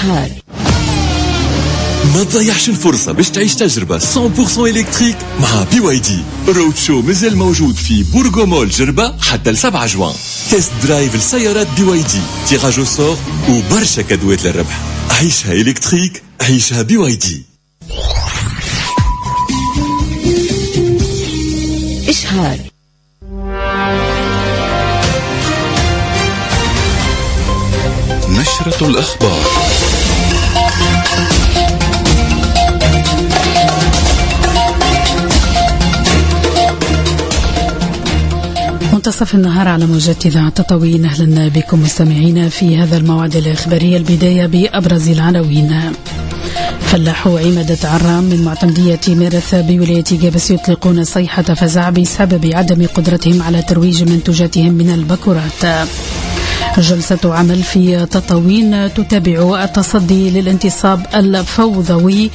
إشهار. ما تضيعش الفرصة باش تعيش تجربة 100% إلكتريك مع BYD. رود شو مازال موجود في بورغو مول جربة حتى ل7 جوان. تيست درايف لسيارات BYD، تيراج او سور وبرشا كادوات للربح. عيشها إلكتريك، عيشها BYD. إشهار. نشرة الأخبار. منتصف النهار على موجات إذاعة تطاوين. أهلا بكم مستمعين في هذا الموعد الإخباري. البداية بأبرز العناوين. فلاحو عمادة عرام من معتمدية مارث بولاية جابس يطلقون صيحة فزع بسبب عدم قدرتهم على ترويج منتوجاتهم من البكورات. جلسة عمل في تطاوين تتابع التصدي للانتصاب الفوضوي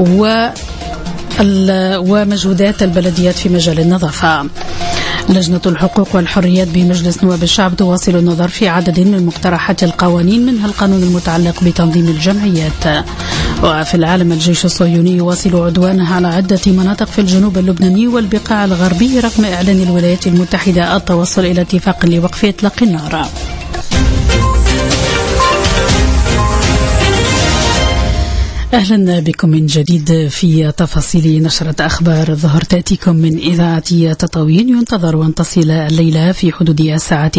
ومجهودات البلديات في مجال النظافة. لجنة الحقوق والحريات بمجلس نواب الشعب تواصل النظر في عدد من مقترحات القوانين منها القانون المتعلق بتنظيم الجمعيات. وفي العالم الجيش الصهيوني يواصل عدوانه على عدة مناطق في الجنوب اللبناني والبقاع الغربي رغم إعلان الولايات المتحدة التوصل إلى اتفاق لوقف إطلاق النار. أهلا بكم من جديد في تفاصيل نشرة أخبار الظهر تأتيكم من إذاعة تطاوين. ينتظر أن تصل الليلة في حدود الساعة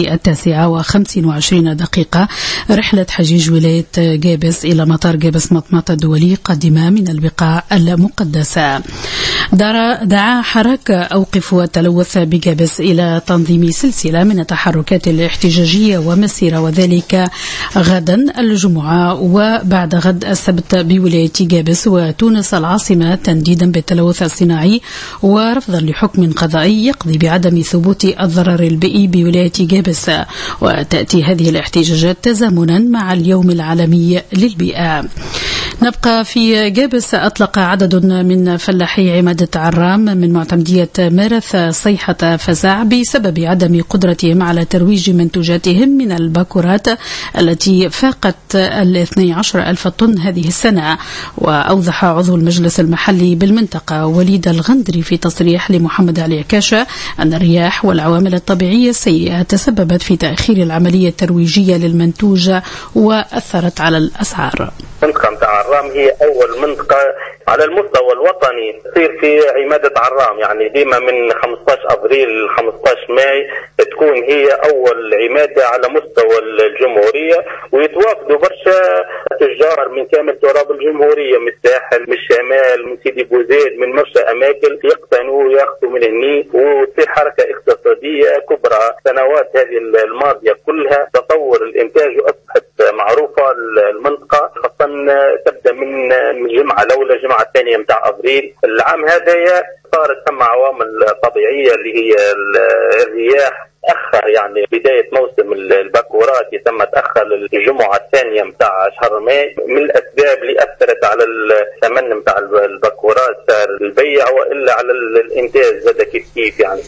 9:25 رحلة حجيج ولاية جابس إلى مطار جابس مطمط الدولي قادمة من البقاع المقدسة. دعا حراك أوقفوا التلوث بجابس إلى تنظيم سلسلة من التحركات الاحتجاجية ومسيرة، وذلك غدا الجمعة وبعد غد السبت بولاية جابس وتونس العاصمة، تنديدا بالتلوث الصناعي ورفضا لحكم قضائي يقضي بعدم ثبوت الضرر البيئي بولاية جابس. وتأتي هذه الاحتجاجات تزامنا مع اليوم العالمي للبيئة. نبقى في جابس. أطلق عدد من فلاحي عمادة عرام من معتمدية مارث صيحة فزع بسبب عدم قدرتهم على ترويج منتوجاتهم من الباكورات التي فاقت 12,000 طن هذه السنة. وأوضح عضو المجلس المحلي بالمنطقة وليد الغندري في تصريح لمحمد علي عكاشة أن الرياح والعوامل الطبيعية السيئة تسببت في تأخير العملية الترويجية للمنتوج وأثرت على الأسعار. منطقة متاع عرام هي أول منطقة على المستوى الوطني تصير في عمادة عرام، يعني ديما من 15 أبريل ل 15 ماي تكون هي أول عمادة على مستوى الجمهورية، ويتوافدوا برشا تجار من كامل تراب الجمهورية، من الساحل، من الشمال، من سيدي بوزيد، من برشا أماكن يقتنوا ويأخذوا من هني، وتصير حركة اقتصادية كبرى. سنوات هذه الماضية كلها تطور الإنتاج وأصبحت معروفة المنطقة، خاصة تبدأ من الجمعة الأولى الجمعة الثانية متاع أبريل. العام هذا صارت ثم عوامل طبيعية اللي هي الرياح، تأخر يعني بداية موسم الباكورات يتم تأخر الجمعة الثانية متاع شهر ماي، من الأسباب اللي أثرت على الثمن متاع الباكورات سعر البيع وإلا على الإنتاج زاد كيف يعني.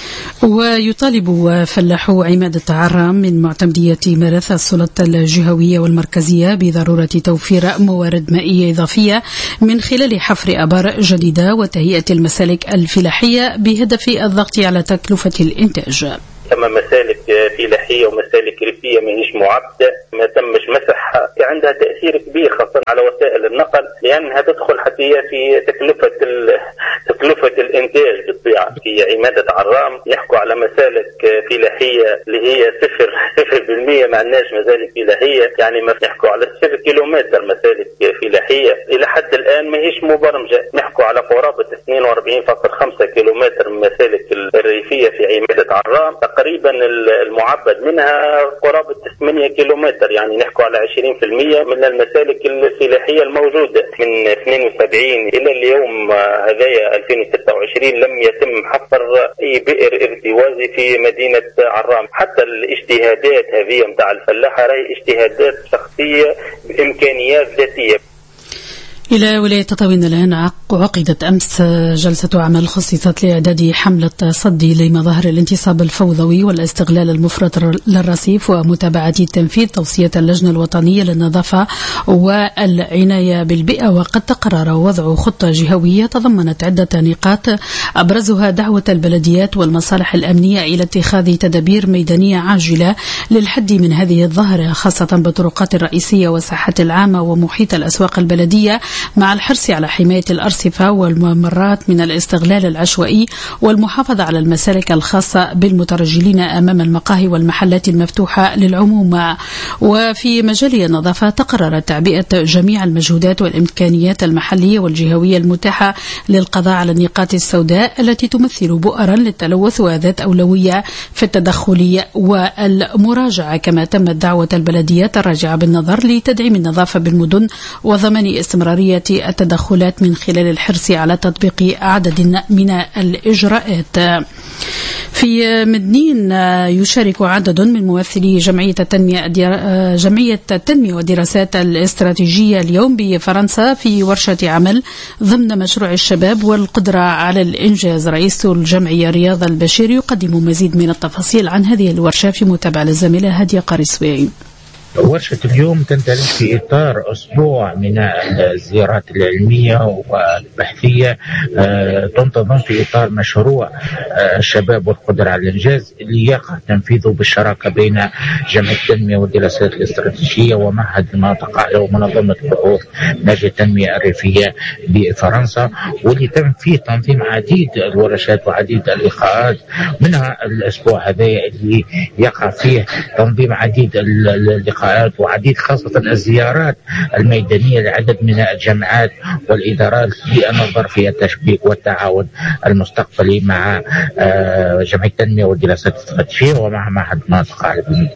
ويطالب فلاحو عمادة عرام من معتمدية مارث السلطة الجهوية والمركزية بضرورة توفير موارد مائية إضافية من خلال حفر آبار جديدة وتهيئة المسالك الفلاحية بهدف الضغط على تكلفة الإنتاج. ثم مسالك فلاحية ومسالك ريفية ماهيش معبدة، ما تمش مسحها، عندها تأثير كبير خاصة على وسائل النقل، لأنها تدخل حتى في تكلفة الإنتاج بالطبيعة. في عمادة عرام يحكوا على مسالك فلاحية اللي هي 0% ما عندناش مسالك فلاحية، يعني ما نحكوا على 0 كيلومتر مسالك فلاحية إلى حد الآن ماهيش مبرمجة. نحكوا على قرابة 42.5 كيلومتر من مسالك الريفية في عمادة عرام، تقريبا المعبد منها قرابة 8 كيلومتر، يعني نحكوا على 20% من المسالك الفلاحية الموجودة. من 72 إلى اليوم هذايا 2026 لم يتم حفر أي بئر ارتوازي في مدينة عرام. حتى الاجتهادات هذه متاع الفلاحة راهي اجتهادات شخصية بإمكانيات ذاتية. إلى ولاية تطاوين الآن. وعقدت أمس جلسة عمل خصصت لإعداد حملة صدي لمظاهر الانتصاب الفوضوي والاستغلال المفرط للرصيف ومتابعة تنفيذ توصية اللجنة الوطنية للنظافة والعناية بالبيئة. وقد تقرر وضع خطة جهوية تضمنت عدة نقاط أبرزها دعوة البلديات والمصالح الأمنية إلى اتخاذ تدابير ميدانية عاجلة للحد من هذه الظاهرة، خاصة بالطرقات الرئيسية والساحات العامة ومحيط الأسواق البلدية، مع الحرص على حماية الأرصفة والممرات من الاستغلال العشوائي والمحافظة على المسالك الخاصة بالمترجلين أمام المقاهي والمحلات المفتوحة للعموم. وفي مجال النظافة تقرر تعبئة جميع المجهودات والإمكانيات المحلية والجهوية المتاحة للقضاء على النقاط السوداء التي تمثل بؤرا للتلوث وذات أولوية في التدخل والمراجعة. كما تمت دعوة البلديات الراجعة بالنظر لتدعيم النظافة بالمدن وضمان استمرارية التدخلات من خلال الحرص على تطبيق عدد من الإجراءات. في مدنين يشارك عدد من ممثلي جمعية التنمية والدراسات الاستراتيجية اليوم بفرنسا في ورشة عمل ضمن مشروع الشباب والقدرة على الإنجاز. رئيس الجمعية رياض البشير يقدم مزيد من التفاصيل عن هذه الورشة في متابعة الزميلة هادية قارسوي. ورشة اليوم تندرج في إطار أسبوع من الزيارات العلمية والبحثية تنتظم في إطار مشروع الشباب والقدرة على الإنجاز اللي يقع تنفيذه بالشراكة بين جمعية التنمية والدراسات الاستراتيجية ومعهد المنطقة ومنظمة بحوث نجد التنمية الريفية بفرنسا، واللي تم فيه تنظيم عديد الورشات وعديد اللقاءات، منها الأسبوع هذا اللي يقع فيه تنظيم عديد اللقاءات وعديد خاصة الزيارات الميدانية لعدد من الجامعات والإدارات للنظر في التشبيك والتعاون المستقبلي مع جمعية التنمية والدراسات الاستراتيجية ومع معهد المنطقة العربية.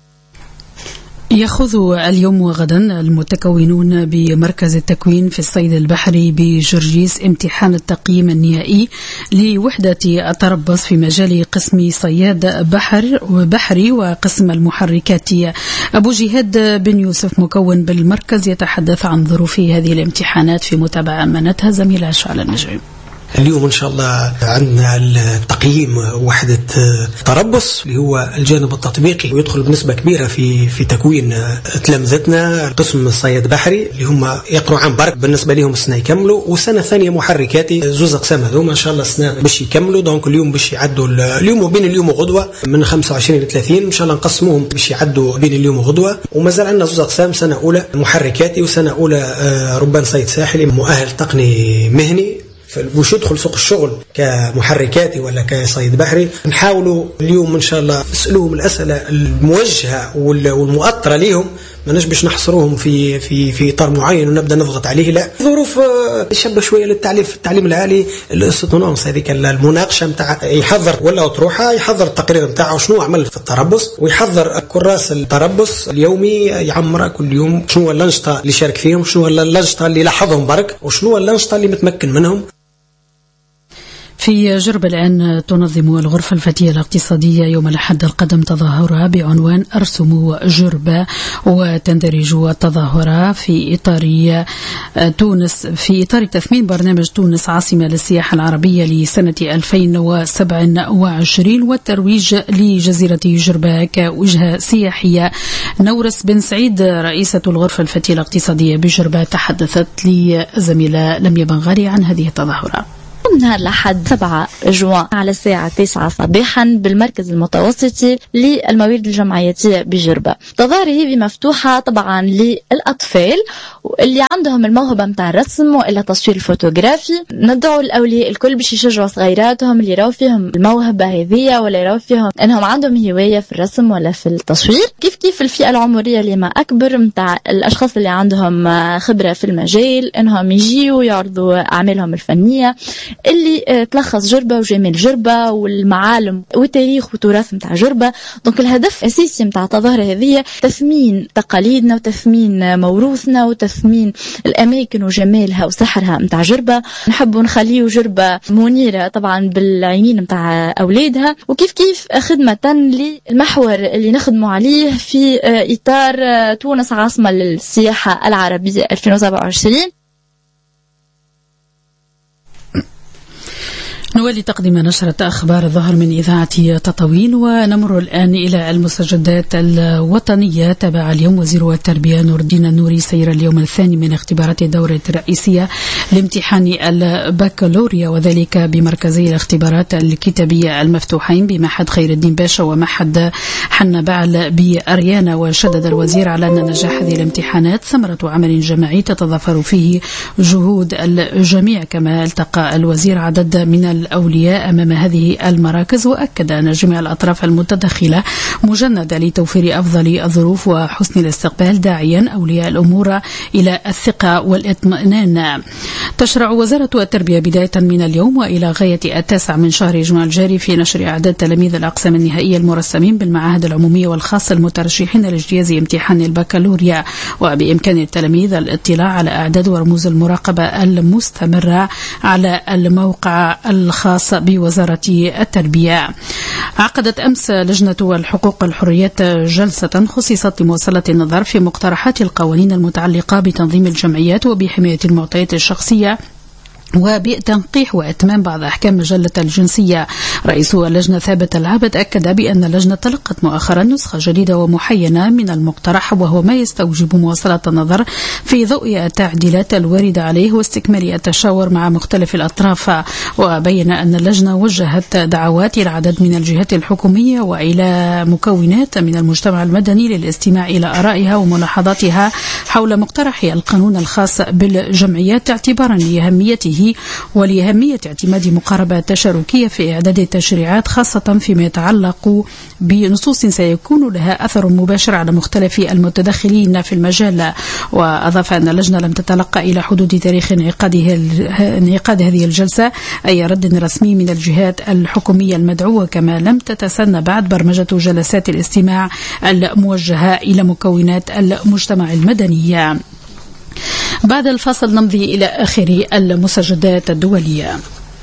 يأخذ اليوم وغدا المتكونون بمركز التكوين في الصيد البحري بجرجيس امتحان التقييم النهائي لوحدة التربص في مجال قسم صياد بحري وقسم المحركات. أبو جهاد بن يوسف مكون بالمركز يتحدث عن ظروف هذه الامتحانات في متابعة أمانتها زميلة شعل النجعي. اليوم إن شاء الله عندنا التقييم وحدة تربص اللي هو الجانب التطبيقي ويدخل بنسبة كبيرة في تكوين تلامذتنا. قسم الصيد بحري اللي هم يقروا عام برك بالنسبة لهم السنة يكملوا، وسنة ثانية محركاتي زوز أقسام هذوما إن شاء الله السنة باش يكملوا. دونك اليوم باش يعدوا اليوم وبين اليوم وغدوة من 25 ل 30 إن شاء الله نقسموهم باش يعدوا بين اليوم وغدوة. ومازال عندنا زوز أقسام، سنة أولى محركاتي وسنة أولى ربان صيد ساحلي مؤهل تقني مهني. وش يدخل سوق الشغل كمحركاتي ولا كصيد بحري. نحاولوا اليوم إن شاء الله نسألوهم الأسئلة الموجهة والمؤطرة لهم، ما نجبش نحصروهم في إطار معين ونبدأ نضغط عليه، لا. ظروف يشبه شوية التعليم العالي، الاستطنانس هذيك المناقشة متاع يحضر ولا تروحها يحضر التقرير متاعه شنو عمل في التربص، ويحضر كراس التربص اليومي يعمره كل يوم، شنو الأنشطة اللي شارك فيهم، شنو الأنشطة اللي لاحظهم برك، وشنو الأنشطة اللي متمكن منهم. في جرب الآن تنظم الغرفة الفتية الاقتصادية يوم الأحد القادم تظاهرة بعنوان أرسم جربة، وتندرج التظاهرة في إطار تثمين برنامج تونس عاصمة للسياحة العربية لسنة 2027 والترويج لجزيرة جربة كوجهة سياحية. نورس بن سعيد رئيسة الغرفة الفتية الاقتصادية بجربة تحدثت لزميلة لميا بنغاري عن هذه التظاهرة. نهار الأحد 7 جوان على الساعة 9 صباحا بالمركز المتوسطي للموارد الجمعياتية بجربة. التظاهرة هذه مفتوحة طبعا للأطفال اللي عندهم الموهبة متاع الرسم وإلا تصوير الفوتوغرافي. ندعو الأولياء الكل باش يشجعوا صغيراتهم اللي يراو فيهم الموهبة هذه ولا يراو فيهم أنهم عندهم هواية في الرسم ولا في التصوير، كيف الفئة العمرية اللي ما أكبر متاع الأشخاص اللي عندهم خبرة في المجال أنهم يجيوا يعرضوا أعمالهم الفنية اللي تلخص جربة وجمال جربة والمعالم والتاريخ وتراث متاع جربة. دونك الهدف الأساسي متاع التظاهرة هذه تثمين تقاليدنا وتثمين موروثنا وتثمين الأماكن وجمالها وسحرها متاع جربة. نحبوا نخليه جربة منيرة طبعا بالعينين متاع أولادها، وكيف خدمة للمحور اللي نخدموا عليه في إطار تونس عاصمة للسياحة العربية 2027. نولي تقديم نشرة أخبار الظهر من إذاعة تطاوين، ونمر الآن إلى المستجدات الوطنية. تابع اليوم وزير التربية نور الدين النوري سير اليوم الثاني من اختبارات الدورة الرئيسية لامتحان البكالوريا، وذلك بمركزي الاختبارات الكتابية المفتوحين بمعهد خير الدين باشا ومعهد حنا بعل بأريانا. وشدد الوزير على أن نجاح هذه الامتحانات ثمرة عمل جماعي تتضافر فيه جهود الجميع. كما التقى الوزير عدد من الأولياء أمام هذه المراكز، وأكد أن جميع الأطراف المتدخلة مجندة لتوفير أفضل الظروف وحسن الاستقبال، داعيا أولياء الأمور إلى الثقة والاطمئنان. تشرع وزارة التربية بداية من اليوم وإلى غاية 9 من شهر جمال الجاري في نشر أعداد تلاميذ الأقسام النهائية المرسمين بالمعاهد العمومية والخاصة المترشحين لاجتياز امتحان البكالوريا، وبإمكان التلاميذ الاطلاع على أعداد ورموز المراقبة المستمرة على الموقع الخاص بوزارة التربية. عقدت أمس لجنة الحقوق والحريات جلسة خصصت لمواصلة النظر في مقترحات القوانين المتعلقة بتنظيم الجمعيات وبحماية المعطيات الشخصية وبتنقيح وإتمام بعض أحكام مجلة الجنسية. رئيس اللجنة ثابت العابد أكد بأن اللجنة تلقت مؤخرا نسخة جديدة ومحينة من المقترح، وهو ما يستوجب مواصلة النظر في ضوء التعديلات الواردة عليه واستكمال التشاور مع مختلف الأطراف. وبين أن اللجنة وجهت دعوات إلى عدد من الجهات الحكومية وإلى مكونات من المجتمع المدني للاستماع إلى آرائها وملاحظاتها حول مقترح القانون الخاص بالجمعيات، اعتبارا لأهميته ولأهمية اعتماد مقاربة تشاركية في إعداد التشريعات، خاصة فيما يتعلق بنصوص سيكون لها أثر مباشر على مختلف المتدخلين في المجال. وأضاف أن اللجنة لم تتلقى إلى حدود تاريخ انعقاد هذه الجلسة أي رد رسمي من الجهات الحكومية المدعوة، كما لم تتسنى بعد برمجة جلسات الاستماع الموجهة إلى مكونات المجتمع المدني. بعد الفاصل نمضي إلى آخر المستجدات الدولية.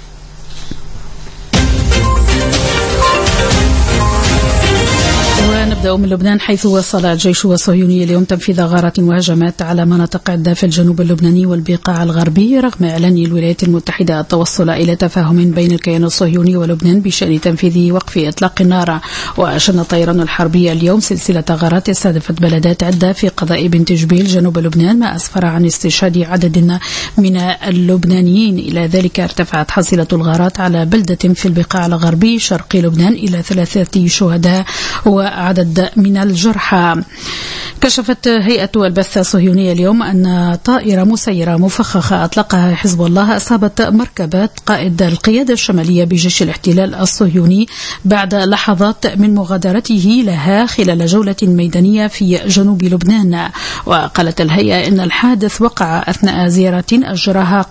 ونبدأ من لبنان، حيث وصل الجيش الصهيوني اليوم تنفيذ غارات وهجمات على مناطق عدة في الجنوب اللبناني والبقاع الغربي، رغم إعلان الولايات المتحدة التوصل إلى تفاهم بين الكيان الصهيوني ولبنان بشأن تنفيذ وقف إطلاق النار. وأشن الطيران الحربي اليوم سلسلة غارات استهدفت بلدات عدة في قضاء بنت جبيل جنوب لبنان، ما أسفر عن استشهاد عدد من اللبنانيين. إلى ذلك ارتفعت حصيلة الغارات على بلدة في البقاع الغربي شرقي لبنان إلى 3 شهداء وعدد من الجرحى. كشفت هيئة البث الصهيونية اليوم أن طائرة مسيرة مفخخة أطلقها حزب الله أصابت مركبة قائد القيادة الشمالية بجيش الاحتلال الصهيوني بعد لحظات من مغادرته لها خلال جولة ميدانية في جنوب لبنان. وقالت الهيئة إن الحادث وقع أثناء زيارة أجراها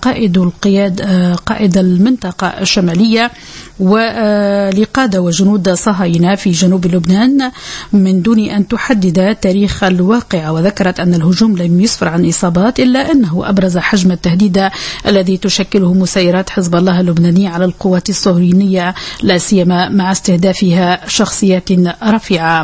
قائد المنطقة الشمالية ولقادة وجنود صهاينة في جنوب لبنان من دون أن تحدد تاريخ الواقعة. وذكرت أن الهجوم لم يسفر عن إصابات، إلا أنه أبرز حجم التهديد الذي تشكله مسيرات حزب الله اللبناني على القوات الصهيونية، لا سيما مع استهدافها شخصيات رفيعة.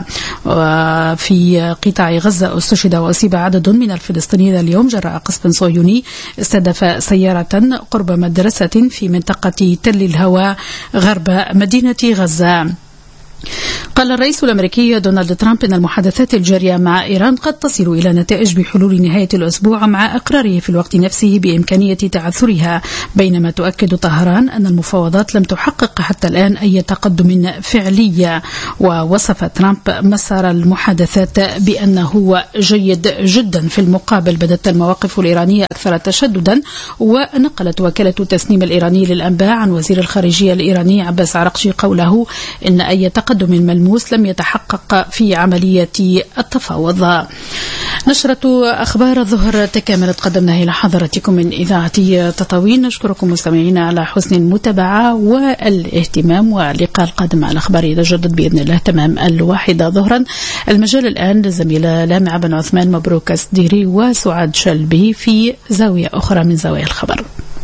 في قطاع غزة استشهد وأصيب عدد من الفلسطينيين اليوم جراء قصف صهيوني استهدف سيارة قرب مدرسة في منطقة تل الهوى غرب مدينة غزة. قال الرئيس الأمريكي دونالد ترامب إن المحادثات الجارية مع إيران قد تصل إلى نتائج بحلول نهاية الأسبوع، مع إقراره في الوقت نفسه بإمكانية تعثرها، بينما تؤكد طهران أن المفاوضات لم تحقق حتى الآن أي تقدم فعلي. ووصف ترامب مسار المحادثات بأنه جيد جدا. في المقابل بدت المواقف الإيرانية أكثر تشددا، ونقلت وكالة التسنيم الإيراني للأنباء عن وزير الخارجية الإيراني عباس عراقشي قوله إن أي تقدم ملموس لم يتحقق في عملية التفاوض. نشرة أخبار الظهر تكاملت، قدمناها إلى حضراتكم من إذاعة تطاوين. نشكركم مستمعينا على حسن المتابعة والاهتمام، واللقاء القادم مع الأخبار يتجدد بإذن الله تمام 1 ظهرا. المجال الآن للزميلة لامعة بن عثمان، مبروك السديري وسعاد شلبي في زاوية أخرى من زوايا الخبر.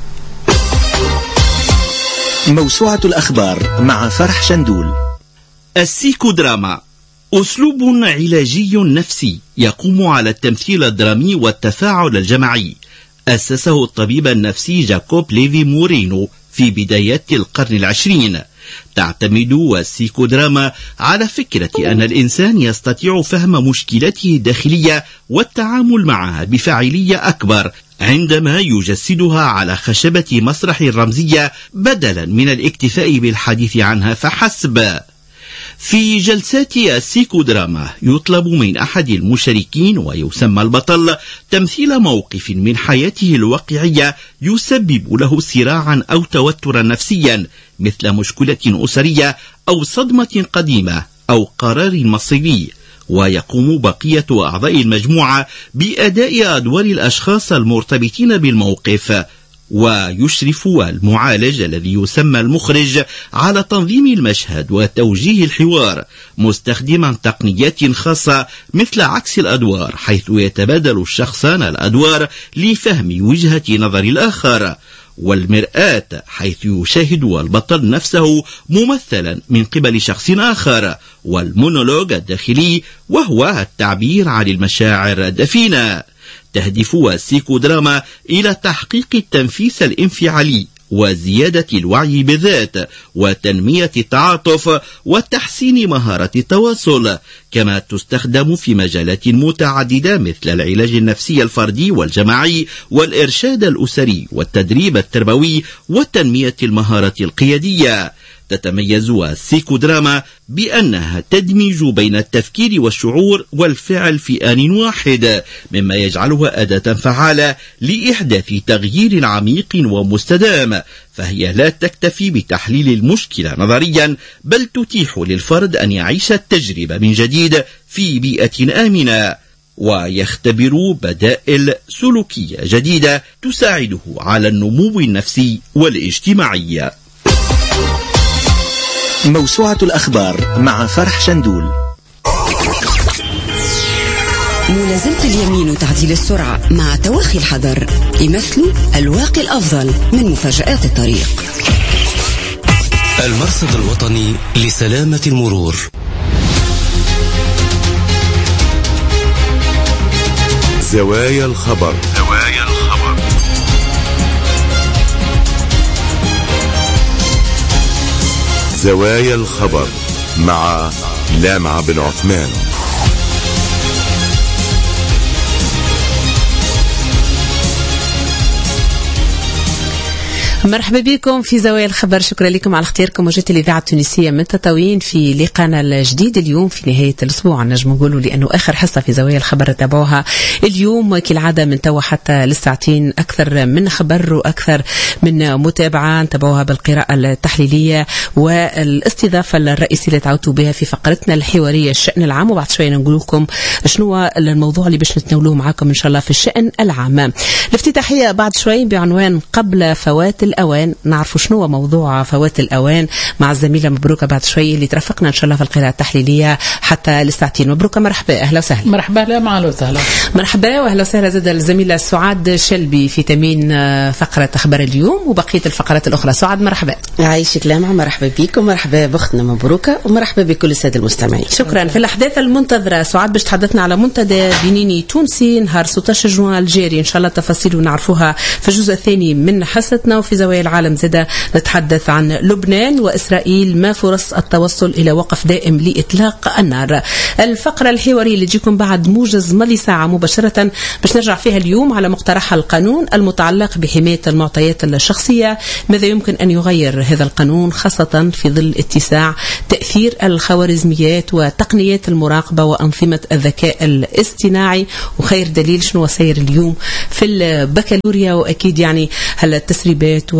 موسوعة الأخبار مع فرح شندول. السيكودراما أسلوب علاجي نفسي يقوم على التمثيل الدرامي والتفاعل الجماعي. أسسه الطبيب النفسي جاكوب ليفي مورينو في بدايات القرن العشرين. تعتمد السيكودراما على فكرة أن الإنسان يستطيع فهم مشكلته الداخلية والتعامل معها بفاعلية أكبر عندما يجسدها على خشبة مسرح رمزية بدلا من الاكتفاء بالحديث عنها فحسب. في جلسات السيكودراما يطلب من أحد المشاركين ويسمى البطل تمثيل موقف من حياته الواقعية يسبب له صراعا أو توترا نفسيا، مثل مشكلة أسرية أو صدمة قديمة أو قرار مصيري، ويقوم بقية أعضاء المجموعة بأداء أدوار الأشخاص المرتبطين بالموقف. ويشرف المعالج الذي يسمى المخرج على تنظيم المشهد وتوجيه الحوار، مستخدما تقنيات خاصة مثل عكس الأدوار، حيث يتبادل الشخصان الأدوار لفهم وجهة نظر الآخر، والمرآة، حيث يشاهد البطل نفسه ممثلا من قبل شخص آخر، والمونولوج الداخلي وهو التعبير عن المشاعر الدفينة. تهدف السيكودراما إلى تحقيق التنفيس الانفعالي وزيادة الوعي بالذات وتنمية التعاطف وتحسين مهارة التواصل، كما تستخدم في مجالات متعددة مثل العلاج النفسي الفردي والجماعي والإرشاد الأسري والتدريب التربوي وتنمية المهارة القيادية. تتميز السيكودراما بأنها تدمج بين التفكير والشعور والفعل في آن واحد، مما يجعلها أداة فعالة لإحداث تغيير عميق ومستدام. فهي لا تكتفي بتحليل المشكلة نظريا، بل تتيح للفرد أن يعيش التجربة من جديد في بيئة آمنة، ويختبر بدائل سلوكية جديدة تساعده على النمو النفسي والاجتماعي. موسوعة الأخبار مع فرح شندول. ملازمة اليمين وتعديل السرعة مع توخي الحذر يمثلوا الواقي الأفضل من مفاجآت الطريق. المرصد الوطني لسلامة المرور. زوايا الخبر. زوايا الخبر مع لامع بن عثمان. مرحبا بكم في زوايا الخبر. شكرا لكم على اختياركم وجهة الإذاعة التونسية من تطاوين في لقانا الجديد اليوم في نهاية الأسبوع، نجم نقولوا لأنه آخر حصة في زوايا الخبر تابعوها اليوم كالعادة من توا حتى للساعتين، أكثر من خبر وأكثر من متابعة نتابعوها بالقراءة التحليلية والاستضافة الرئيسية اللي تعودوا بها في فقرتنا الحوارية الشأن العام، وبعد شوية نقول لكم شنو الموضوع اللي باش نتناولوه معاكم إن شاء الله في الشأن العام. الافتتاحية بعد شوي بعنوان قبل فوات الأوان. نعرفوا شنو موضوع فوات الأوان مع الزميلة مبروكة بعد شوي اللي ترافقنا إن شاء الله في القراءة التحليلية حتى للساعتين. مبروكة مرحبا، أهلا وسهلا. مرحبا، لا معنا وسهلا. مرحبا واهلا وسهلا. زاد الزميلة سعاد شلبي في تمين فقرة أخبار اليوم وبقية الفقرات الأخرى. سعاد مرحبا. عايشك لامعة، مرحبا بكم، مرحبا بأختنا مبروكة، ومرحبا بكل السادة المستمعين. شكرا. في الأحداث المنتظرة سعاد باش تحدثنا على منتدى بنيني تونسي نهار 16 جوان الجاري، إن شاء الله تفاصيل ونعرفوها في الجزء الثاني من حصتنا. وفي زوايا العالم زاد نتحدث عن لبنان وإسرائيل، ما فرص التوصل إلى وقف دائم لإطلاق النار. الفقرة الحوارية اللي تجيكم بعد موجز مالي ساعة مباشرة باش نرجع فيها اليوم على مقترح القانون المتعلق بحماية المعطيات الشخصية، ماذا يمكن أن يغير هذا القانون خاصة في ظل اتساع تأثير الخوارزميات وتقنيات المراقبة وأنظمة الذكاء الاصطناعي، وخير دليل شنو سير اليوم في البكالوريا. وأكيد يعني هالتسريبات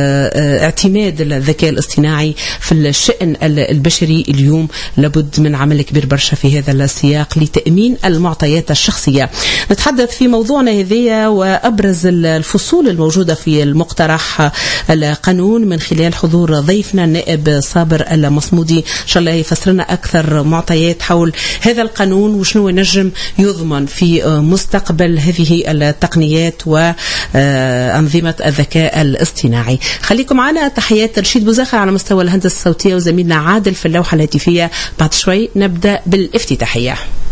واعتماد الذكاء الاصطناعي في الشأن البشري اليوم لابد من عمل كبير برشا في هذا السياق لتأمين المعطيات الشخصية. نتحدث في موضوعنا هذيا وأبرز الفصول الموجودة في المقترح القانون من خلال حضور ضيفنا النائب صابر المصمودي، إن شاء الله يفسرنا أكثر معطيات حول هذا القانون وشنو نجم يضمن في مستقبل هذه التقنيات وأنظمة الذكاء الاصطناعي. خليكم معنا. تحيات رشيد بوزاخر على مستوى الهندسة الصوتية وزميلنا عادل في اللوحة الهاتفية. بعد شوي نبدأ بالافتتاحية.